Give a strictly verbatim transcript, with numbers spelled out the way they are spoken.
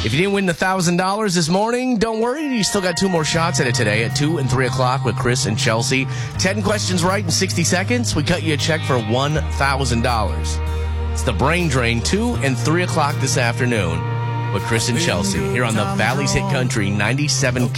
If you didn't win the one thousand dollars this morning, don't worry. You still got two more shots at it today at two and three o'clock with Chris and Chelsea. ten questions right in sixty seconds. We cut you a check for one thousand dollars. It's the Brain Drain, two and three o'clock this afternoon with Chris and Chelsea here on the Valley's Hit Country ninety-seven